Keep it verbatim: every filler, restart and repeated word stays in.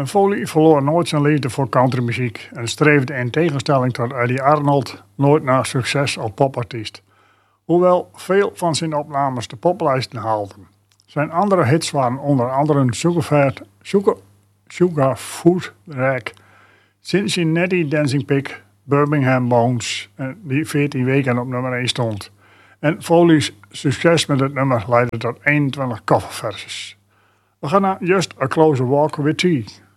En Foley verloor nooit zijn liefde voor countrymuziek en streefde in tegenstelling tot Eddie Arnold nooit naar succes als popartiest. Hoewel veel van zijn opnames de poplijsten haalden. Zijn andere hits waren onder andere Sugar, Sugar, Sugar Food Rag, Cincinnati Dancing Pig, Birmingham Bones, die veertien weken op nummer één stond. En Foley's succes met het nummer leidde tot eenentwintig coverversies. We gaan naar Just a Closer Walk with Tea.